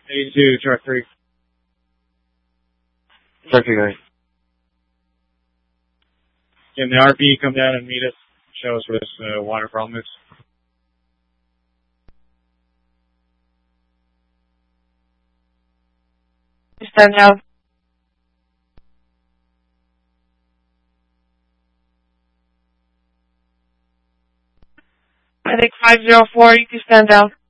82, truck 3. Truck 3, guys. Can the RP come down and meet us? Show us where this water problem is. Stand down. I think 504, you can stand down.